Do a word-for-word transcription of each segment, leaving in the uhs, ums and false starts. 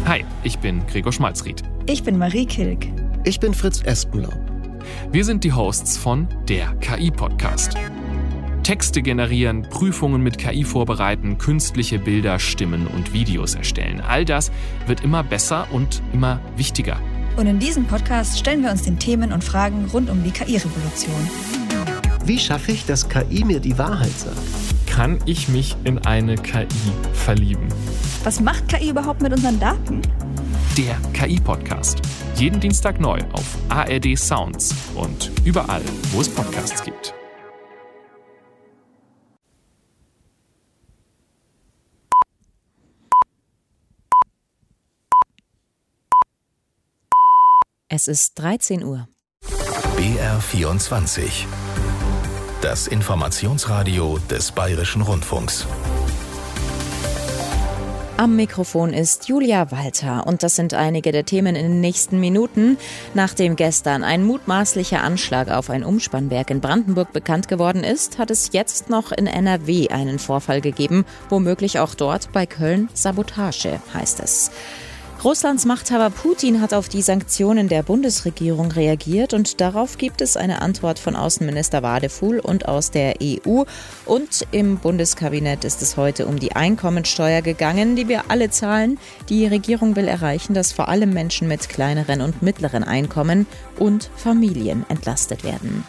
Hi, ich bin Gregor Schmalzried. Ich bin Marie Kilk. Ich bin Fritz Espenlaub. Wir sind die Hosts von der K I-Podcast. Texte generieren, Prüfungen mit K I vorbereiten, künstliche Bilder, Stimmen und Videos erstellen. All das wird immer besser und immer wichtiger. Und in diesem Podcast stellen wir uns den Themen und Fragen rund um die K I-Revolution. Wie schaffe ich, dass K I mir die Wahrheit sagt? Kann ich mich in eine K I verlieben? Was macht K I überhaupt mit unseren Daten? Der K I-Podcast. Jeden Dienstag neu auf A R D Sounds und überall, wo es Podcasts gibt. Es ist dreizehn Uhr. B R vierundzwanzig. Das Informationsradio des Bayerischen Rundfunks. Am Mikrofon ist Julia Walter und das sind einige der Themen in den nächsten Minuten. Nachdem gestern ein mutmaßlicher Anschlag auf ein Umspannwerk in Brandenburg bekannt geworden ist, hat es jetzt noch in N R W einen Vorfall gegeben, womöglich auch dort bei Köln Sabotage, heißt es. Russlands Machthaber Putin hat auf die Sanktionen der Bundesregierung reagiert und darauf gibt es eine Antwort von Außenminister Wadefuhl und aus der E U. Und im Bundeskabinett ist es heute um die Einkommensteuer gegangen, die wir alle zahlen. Die Regierung will erreichen, dass vor allem Menschen mit kleineren und mittleren Einkommen und Familien entlastet werden.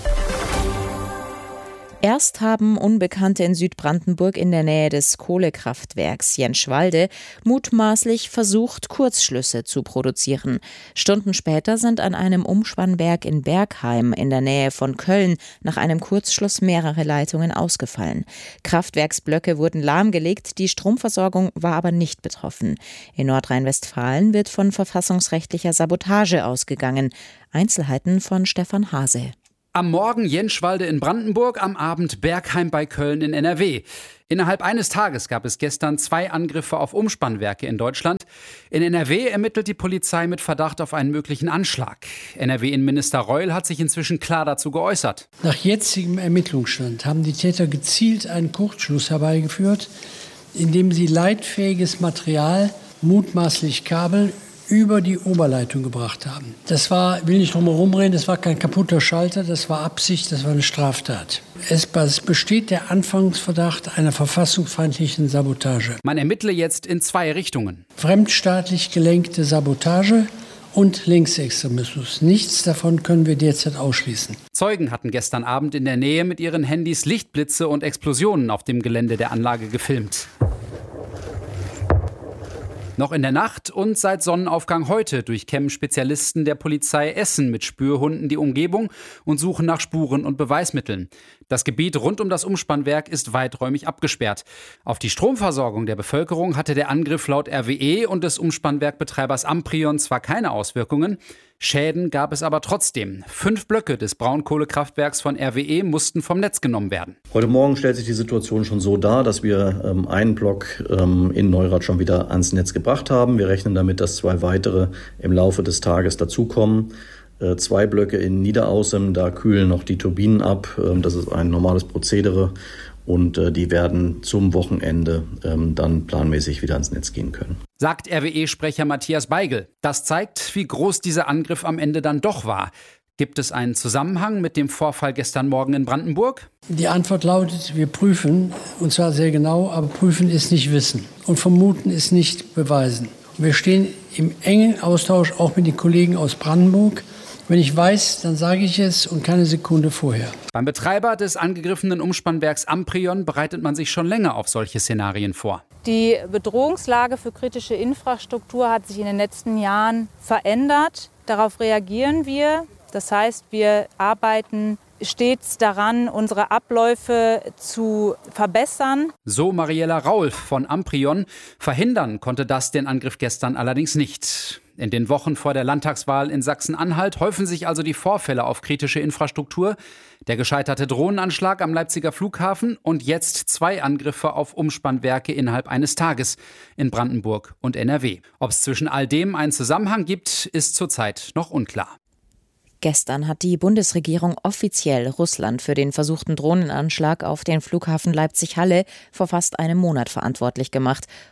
Erst haben Unbekannte in Südbrandenburg in der Nähe des Kohlekraftwerks Jenschwalde mutmaßlich versucht, Kurzschlüsse zu produzieren. Stunden später sind an einem Umspannwerk in Bergheim in der Nähe von Köln nach einem Kurzschluss mehrere Leitungen ausgefallen. Kraftwerksblöcke wurden lahmgelegt, die Stromversorgung war aber nicht betroffen. In Nordrhein-Westfalen wird von verfassungsrechtlicher Sabotage ausgegangen. Einzelheiten von Stefan Hase. Am Morgen Jenschwalde in Brandenburg, am Abend Bergheim bei Köln in N R W. Innerhalb eines Tages gab es gestern zwei Angriffe auf Umspannwerke in Deutschland. In N R W ermittelt die Polizei mit Verdacht auf einen möglichen Anschlag. N R W-Innenminister Reul hat sich inzwischen klar dazu geäußert. Nach jetzigem Ermittlungsstand haben die Täter gezielt einen Kurzschluss herbeigeführt, indem sie leitfähiges Material, mutmaßlich Kabel, über die Oberleitung gebracht haben. Das war, will nicht drum herum reden, das war kein kaputter Schalter, das war Absicht, das war eine Straftat. Es besteht der Anfangsverdacht einer verfassungsfeindlichen Sabotage. Man ermittle jetzt in zwei Richtungen. Fremdstaatlich gelenkte Sabotage und Linksextremismus. Nichts davon können wir derzeit ausschließen. Zeugen hatten gestern Abend in der Nähe mit ihren Handys Lichtblitze und Explosionen auf dem Gelände der Anlage gefilmt. Noch in der Nacht und seit Sonnenaufgang heute durchkämmen Spezialisten der Polizei Essen mit Spürhunden die Umgebung und suchen nach Spuren und Beweismitteln. Das Gebiet rund um das Umspannwerk ist weiträumig abgesperrt. Auf die Stromversorgung der Bevölkerung hatte der Angriff laut R W E und des Umspannwerkbetreibers Amprion zwar keine Auswirkungen, Schäden gab es aber trotzdem. Fünf Blöcke des Braunkohlekraftwerks von R W E mussten vom Netz genommen werden. Heute Morgen stellt sich die Situation schon so dar, dass wir ähm, einen Block ähm, in Neurath schon wieder ans Netz gebracht haben. Wir rechnen damit, dass zwei weitere im Laufe des Tages dazukommen. Äh, zwei Blöcke in Niederaußem, da kühlen noch die Turbinen ab. Ähm, das ist ein normales Prozedere. Und äh, die werden zum Wochenende ähm, dann planmäßig wieder ans Netz gehen können. Sagt R W E-Sprecher Matthias Beigel. Das zeigt, wie groß dieser Angriff am Ende dann doch war. Gibt es einen Zusammenhang mit dem Vorfall gestern Morgen in Brandenburg? Die Antwort lautet, wir prüfen, und zwar sehr genau, aber prüfen ist nicht wissen. Und vermuten ist nicht beweisen. Wir stehen im engen Austausch auch mit den Kollegen aus Brandenburg. Wenn ich weiß, dann sage ich es und keine Sekunde vorher. Beim Betreiber des angegriffenen Umspannwerks Amprion bereitet man sich schon länger auf solche Szenarien vor. Die Bedrohungslage für kritische Infrastruktur hat sich in den letzten Jahren verändert. Darauf reagieren wir. Das heißt, wir arbeiten stets daran, unsere Abläufe zu verbessern. So Mariella Raulf von Amprion. Verhindern konnte das den Angriff gestern allerdings nicht. In den Wochen vor der Landtagswahl in Sachsen-Anhalt häufen sich also die Vorfälle auf kritische Infrastruktur. Der gescheiterte Drohnenanschlag am Leipziger Flughafen und jetzt zwei Angriffe auf Umspannwerke innerhalb eines Tages in Brandenburg und N R W. Ob es zwischen all dem einen Zusammenhang gibt, ist zurzeit noch unklar. Gestern hat die Bundesregierung offiziell Russland für den versuchten Drohnenanschlag auf den Flughafen Leipzig-Halle vor fast einem Monat verantwortlich gemacht.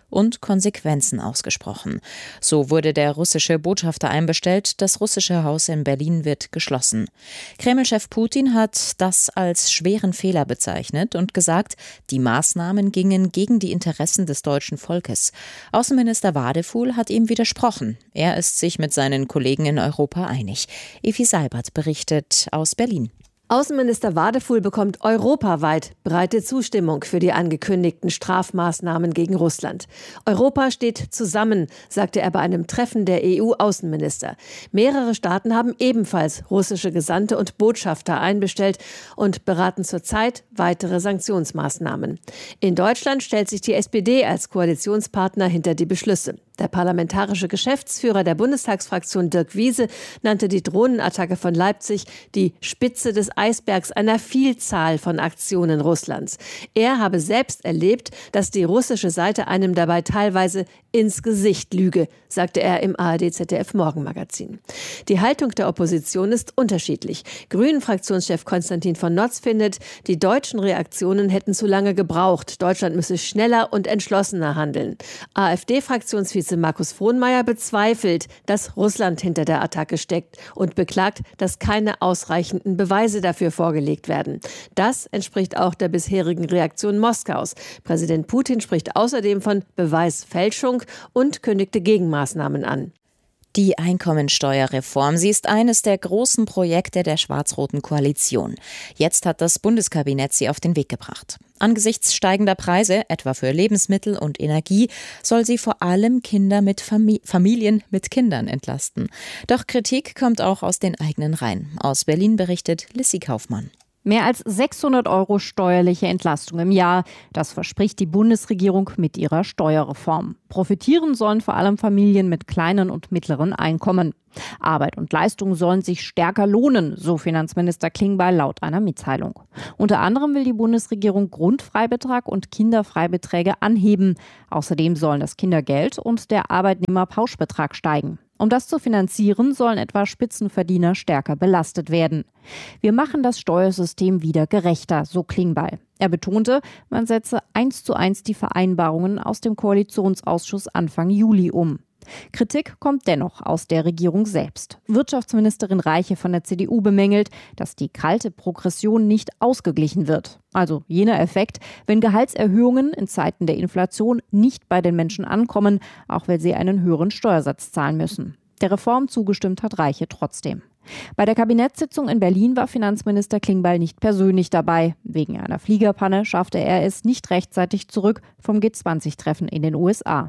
und Konsequenzen ausgesprochen. So wurde der russische Botschafter einbestellt, das russische Haus in Berlin wird geschlossen. Kreml-Chef Putin hat das als schweren Fehler bezeichnet und gesagt, die Maßnahmen gingen gegen die Interessen des deutschen Volkes. Außenminister Wadefuhl hat ihm widersprochen. Er ist sich mit seinen Kollegen in Europa einig. Evi Seibert berichtet aus Berlin. Außenminister Wadefuhl bekommt europaweit breite Zustimmung für die angekündigten Strafmaßnahmen gegen Russland. Europa steht zusammen, sagte er bei einem Treffen der E U-Außenminister. Mehrere Staaten haben ebenfalls russische Gesandte und Botschafter einbestellt und beraten zurzeit weitere Sanktionsmaßnahmen. In Deutschland stellt sich die S P D als Koalitionspartner hinter die Beschlüsse. Der parlamentarische Geschäftsführer der Bundestagsfraktion Dirk Wiese nannte die Drohnenattacke von Leipzig die Spitze des Eisbergs einer Vielzahl von Aktionen Russlands. Er habe selbst erlebt, dass die russische Seite einem dabei teilweise ins Gesicht lüge, sagte er im A R D Z D F Morgenmagazin. Die Haltung der Opposition ist unterschiedlich. Grünen-Fraktionschef Konstantin von Notz findet, die deutschen Reaktionen hätten zu lange gebraucht. Deutschland müsse schneller und entschlossener handeln. AfD-Fraktionsvize Markus Frohnmayer bezweifelt, dass Russland hinter der Attacke steckt und beklagt, dass keine ausreichenden Beweise dafür vorgelegt werden. Das entspricht auch der bisherigen Reaktion Moskaus. Präsident Putin spricht außerdem von Beweisfälschung und kündigte Gegenmaßnahmen an. Die Einkommensteuerreform, sie ist eines der großen Projekte der schwarz-roten Koalition. Jetzt hat das Bundeskabinett sie auf den Weg gebracht. Angesichts steigender Preise, etwa für Lebensmittel und Energie, soll sie vor allem Kinder mit Fam- Familien mit Kindern entlasten. Doch Kritik kommt auch aus den eigenen Reihen. Aus Berlin berichtet Lissy Kaufmann. Mehr als sechshundert Euro steuerliche Entlastung im Jahr. Das verspricht die Bundesregierung mit ihrer Steuerreform. Profitieren sollen vor allem Familien mit kleinen und mittleren Einkommen. Arbeit und Leistung sollen sich stärker lohnen, so Finanzminister Klingbeil laut einer Mitteilung. Unter anderem will die Bundesregierung Grundfreibetrag und Kinderfreibeträge anheben. Außerdem sollen das Kindergeld und der Arbeitnehmerpauschbetrag steigen. Um das zu finanzieren, sollen etwa Spitzenverdiener stärker belastet werden. Wir machen das Steuersystem wieder gerechter, so Klingbeil. Er betonte, man setze eins zu eins die Vereinbarungen aus dem Koalitionsausschuss Anfang Juli um. Kritik kommt dennoch aus der Regierung selbst. Wirtschaftsministerin Reiche von der C D U bemängelt, dass die kalte Progression nicht ausgeglichen wird. Also jener Effekt, wenn Gehaltserhöhungen in Zeiten der Inflation nicht bei den Menschen ankommen, auch weil sie einen höheren Steuersatz zahlen müssen. Der Reform zugestimmt hat Reiche trotzdem. Bei der Kabinettssitzung in Berlin war Finanzminister Klingbeil nicht persönlich dabei. Wegen einer Fliegerpanne schaffte er es nicht rechtzeitig zurück vom G zwanzig Treffen in den U S A.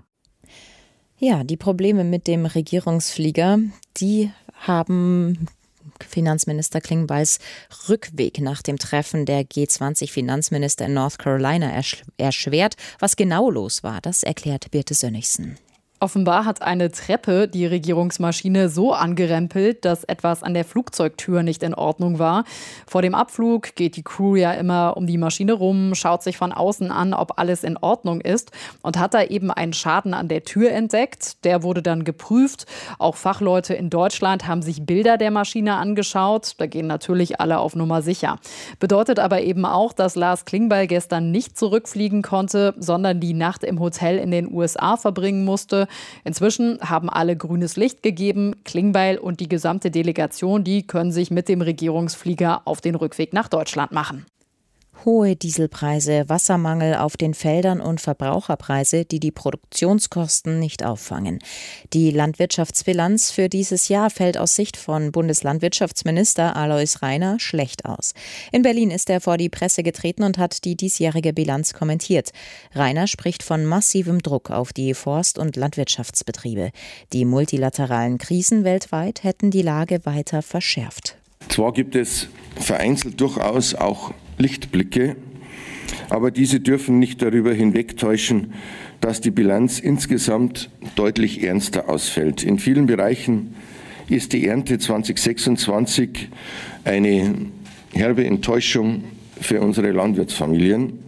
Ja, die Probleme mit dem Regierungsflieger, die haben Finanzminister Klingbeils Rückweg nach dem Treffen der G zwanzig Finanzminister in North Carolina ersch- erschwert. Was genau los war, das erklärt Birte Sönnigsen. Offenbar hat eine Treppe die Regierungsmaschine so angerempelt, dass etwas an der Flugzeugtür nicht in Ordnung war. Vor dem Abflug geht die Crew ja immer um die Maschine rum, schaut sich von außen an, ob alles in Ordnung ist und hat da eben einen Schaden an der Tür entdeckt. Der wurde dann geprüft. Auch Fachleute in Deutschland haben sich Bilder der Maschine angeschaut. Da gehen natürlich alle auf Nummer sicher. Bedeutet aber eben auch, dass Lars Klingbeil gestern nicht zurückfliegen konnte, sondern die Nacht im Hotel in den U S A verbringen musste. Inzwischen haben alle grünes Licht gegeben. Klingbeil und die gesamte Delegation, die können sich mit dem Regierungsflieger auf den Rückweg nach Deutschland machen. Hohe Dieselpreise, Wassermangel auf den Feldern und Verbraucherpreise, die die Produktionskosten nicht auffangen. Die Landwirtschaftsbilanz für dieses Jahr fällt aus Sicht von Bundeslandwirtschaftsminister Alois Rainer schlecht aus. In Berlin ist er vor die Presse getreten und hat die diesjährige Bilanz kommentiert. Rainer spricht von massivem Druck auf die Forst- und Landwirtschaftsbetriebe. Die multilateralen Krisen weltweit hätten die Lage weiter verschärft. Zwar gibt es vereinzelt durchaus auch Lichtblicke, aber diese dürfen nicht darüber hinwegtäuschen, dass die Bilanz insgesamt deutlich ernster ausfällt. In vielen Bereichen ist die Ernte zwanzig sechsundzwanzig eine herbe Enttäuschung für unsere Landwirtsfamilien.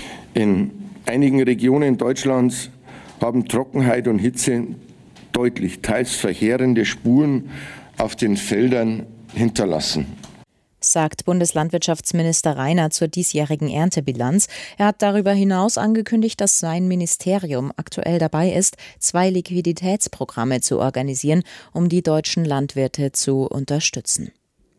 In einigen Regionen Deutschlands haben Trockenheit und Hitze deutlich, teils verheerende Spuren auf den Feldern hinterlassen. sagt Bundeslandwirtschaftsminister Reiner zur diesjährigen Erntebilanz. Er hat darüber hinaus angekündigt, dass sein Ministerium aktuell dabei ist, zwei Liquiditätsprogramme zu organisieren, um die deutschen Landwirte zu unterstützen.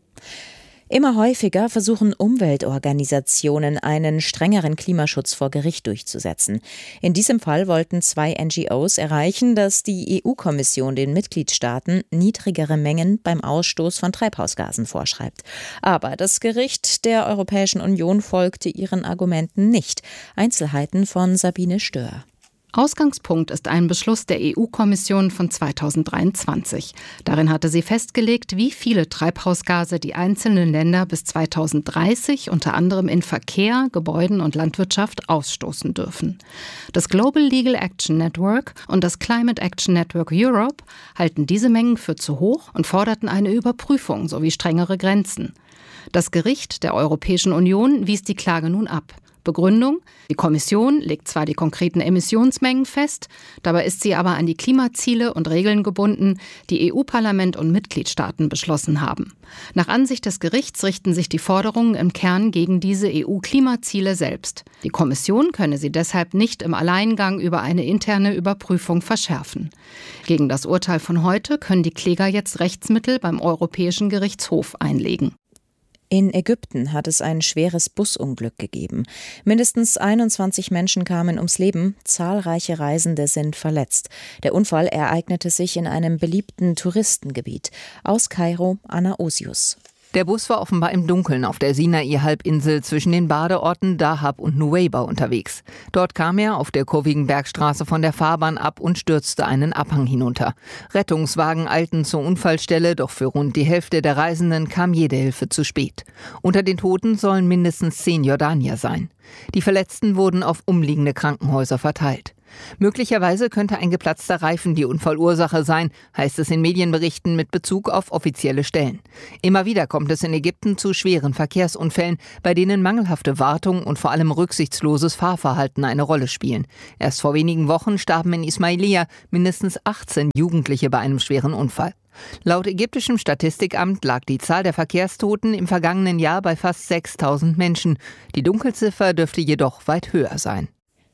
Immer häufiger versuchen Umweltorganisationen, einen strengeren Klimaschutz vor Gericht durchzusetzen. In diesem Fall wollten zwei N G Os erreichen, dass die E U-Kommission den Mitgliedstaaten niedrigere Mengen beim Ausstoß von Treibhausgasen vorschreibt. Aber das Gericht der Europäischen Union folgte ihren Argumenten nicht. Einzelheiten von Sabine Stör. Ausgangspunkt ist ein Beschluss der E U-Kommission von zweitausenddreiundzwanzig. Darin hatte sie festgelegt, wie viele Treibhausgase die einzelnen Länder bis zweitausenddreißig unter anderem in Verkehr, Gebäuden und Landwirtschaft ausstoßen dürfen. Das Global Legal Action Network und das Climate Action Network Europe halten diese Mengen für zu hoch und forderten eine Überprüfung sowie strengere Grenzen. Das Gericht der Europäischen Union wies die Klage nun ab. Begründung: Die Kommission legt zwar die konkreten Emissionsmengen fest, dabei ist sie aber an die Klimaziele und Regeln gebunden, die E U-Parlament und Mitgliedstaaten beschlossen haben. Nach Ansicht des Gerichts richten sich die Forderungen im Kern gegen diese E U-Klimaziele selbst. Die Kommission könne sie deshalb nicht im Alleingang über eine interne Überprüfung verschärfen. Gegen das Urteil von heute können die Kläger jetzt Rechtsmittel beim Europäischen Gerichtshof einlegen. In Ägypten hat es ein schweres Busunglück gegeben. Mindestens einundzwanzig Menschen kamen ums Leben, zahlreiche Reisende sind verletzt. Der Unfall ereignete sich in einem beliebten Touristengebiet. Aus Kairo, Anna Osius. Der Bus war offenbar im Dunkeln auf der Sinai-Halbinsel zwischen den Badeorten Dahab und Nuweiba unterwegs. Dort kam er auf der kurvigen Bergstraße von der Fahrbahn ab und stürzte einen Abhang hinunter. Rettungswagen eilten zur Unfallstelle, doch für rund die Hälfte der Reisenden kam jede Hilfe zu spät. Unter den Toten sollen mindestens zehn Jordanier sein. Die Verletzten wurden auf umliegende Krankenhäuser verteilt. Möglicherweise könnte ein geplatzter Reifen die Unfallursache sein, heißt es in Medienberichten mit Bezug auf offizielle Stellen. Immer wieder kommt es in Ägypten zu schweren Verkehrsunfällen, bei denen mangelhafte Wartung und vor allem rücksichtsloses Fahrverhalten eine Rolle spielen. Erst vor wenigen Wochen starben in Ismailia mindestens achtzehn Jugendliche bei einem schweren Unfall. Laut ägyptischem Statistikamt lag die Zahl der Verkehrstoten im vergangenen Jahr bei fast sechstausend Menschen. Die Dunkelziffer dürfte jedoch weit höher sein.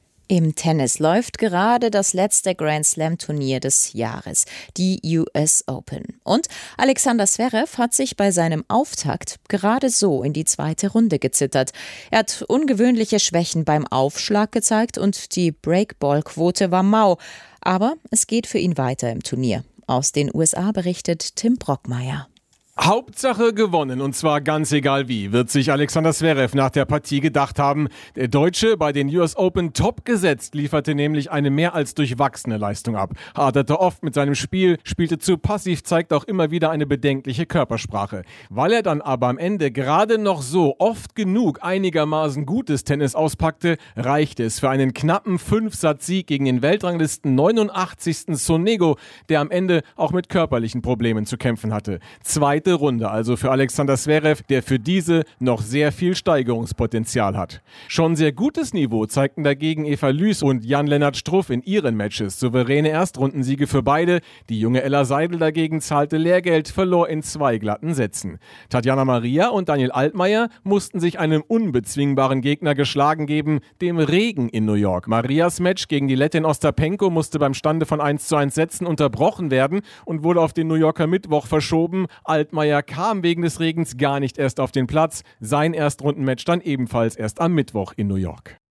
Im Tennis läuft gerade das letzte Grand-Slam-Turnier des Jahres, die U S Open. Und Alexander Zverev hat sich bei seinem Auftakt gerade so in die zweite Runde gezittert. Er hat ungewöhnliche Schwächen beim Aufschlag gezeigt und die Breakball-Quote war mau. Aber es geht für ihn weiter im Turnier. Aus den U S A berichtet Tim Brockmeier. Hauptsache gewonnen, und zwar ganz egal wie, wird sich Alexander Zverev nach der Partie gedacht haben. Der Deutsche, bei den U S Open top gesetzt, lieferte nämlich eine mehr als durchwachsene Leistung ab. Haderte oft mit seinem Spiel, spielte zu passiv, zeigt auch immer wieder eine bedenkliche Körpersprache. Weil er dann aber am Ende gerade noch so oft genug einigermaßen gutes Tennis auspackte, reichte es für einen knappen Fünf-Satz-Sieg gegen den Weltranglisten neunundachtzigsten Sonego, der am Ende auch mit körperlichen Problemen zu kämpfen hatte. Zweite Runde also für Alexander Zverev, der für diese noch sehr viel Steigerungspotenzial hat. Schon sehr gutes Niveau zeigten dagegen Eva Lüß und Jan-Lennart Struff in ihren Matches. Souveräne Erstrundensiege für beide. Die junge Ella Seidel dagegen zahlte Lehrgeld, verlor in zwei glatten Sätzen. Tatjana Maria und Daniel Altmaier mussten sich einem unbezwingbaren Gegner geschlagen geben, dem Regen in New York. Marias Match gegen die Lettin Ostapenko musste beim Stande von eins zu eins Sätzen unterbrochen werden und wurde auf den New Yorker Mittwoch verschoben. Altmaier kam wegen des Regens gar nicht erst auf den Platz. Sein Erstrundenmatch dann ebenfalls erst am Mittwoch in New York.